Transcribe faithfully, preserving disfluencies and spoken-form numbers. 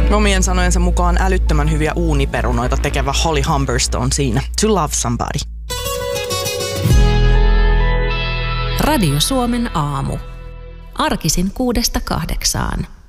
Omien sanojensa mukaan älyttömän hyviä uuniperunoita tekevä Holly Humberstone siinä. To Love Somebody. Radio Suomen aamu. Arkisin kuudesta kahdeksaan.